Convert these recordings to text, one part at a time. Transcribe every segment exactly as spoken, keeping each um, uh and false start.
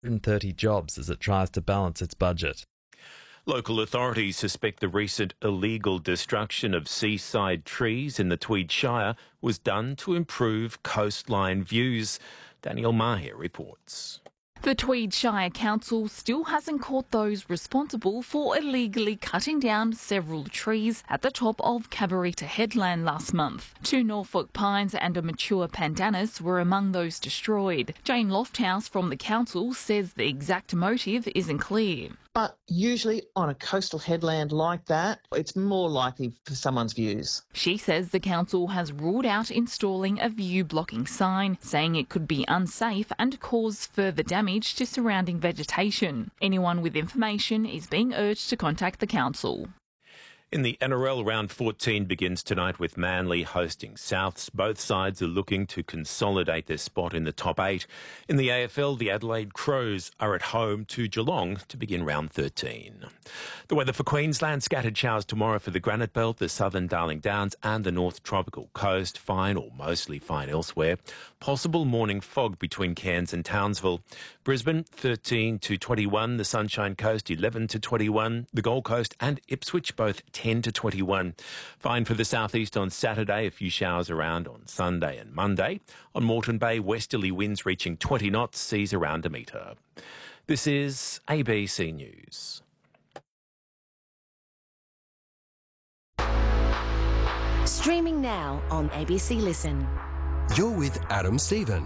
hundred thirty jobs as it tries to balance its budget. Local authorities suspect the recent illegal destruction of seaside trees in the Tweed Shire was done to improve coastline views. Daniel Mahir reports. The Tweed Shire Council still hasn't caught those responsible for illegally cutting down several trees at the top of Cabarita Headland last month. Two Norfolk pines and a mature pandanus were among those destroyed. Jane Lofthouse from the council says the exact motive isn't clear. But usually on a coastal headland like that, it's more likely for someone's views. She says the council has ruled out installing a view-blocking sign, saying it could be unsafe and cause further damage to surrounding vegetation. Anyone with information is being urged to contact the council. In the N R L, round fourteen begins tonight with Manly hosting Souths. Both sides are looking to consolidate their spot in the top eight. In the A F L, the Adelaide Crows are at home to Geelong to begin round thirteen. The weather for Queensland: scattered showers tomorrow for the Granite Belt, the southern Darling Downs and the North Tropical Coast. Fine or mostly fine elsewhere. Possible morning fog between Cairns and Townsville. Brisbane thirteen to twenty-one, the Sunshine Coast eleven to twenty-one, the Gold Coast and Ipswich both ten to twenty-one. Fine for the southeast on Saturday, a few showers around on Sunday and Monday. On Moreton Bay, westerly winds reaching twenty knots, seas around a metre. This is A B C News. Streaming now on A B C Listen. You're with Adam Stephen.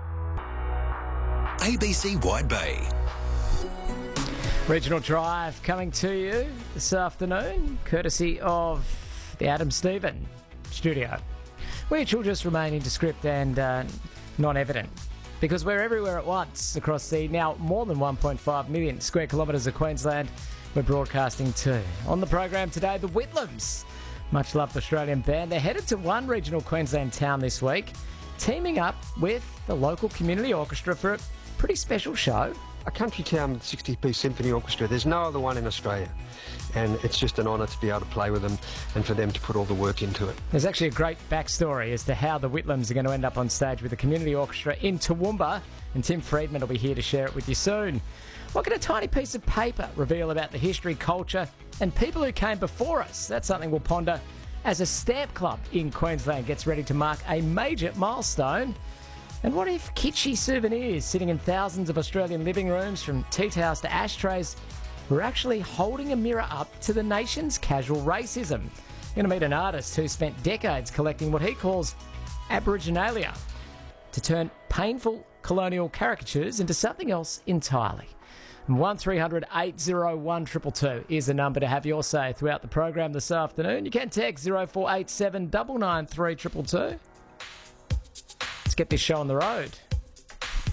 A B C Wide Bay. Regional Drive coming to you this afternoon, courtesy of the Adam Stephen studio, which will just remain indescript and uh, non-evident because we're everywhere at once across the now more than one point five million square kilometres of Queensland we're broadcasting to. On the program today, the Whitlams, much loved Australian band. They're headed to one regional Queensland town this week, teaming up with the local community orchestra for a pretty special show. A country town with sixty-piece symphony orchestra. There's no other one in Australia. And it's just an honour to be able to play with them and for them to put all the work into it. There's actually a great backstory as to how the Whitlams are going to end up on stage with the community orchestra in Toowoomba, and Tim Friedman will be here to share it with you soon. What can a tiny piece of paper reveal about the history, culture and people who came before us? That's something we'll ponder as a stamp club in Queensland gets ready to mark a major milestone. And what if kitschy souvenirs sitting in thousands of Australian living rooms, from tea towels to ashtrays, were actually holding a mirror up to the nation's casual racism? You're going to meet an artist who spent decades collecting what he calls aboriginalia to turn painful colonial caricatures into something else entirely. one three hundred eight oh one two two two is the number to have your say throughout the program this afternoon. You can text zero four eight seven nine nine three two two two. Let's get this show on the road.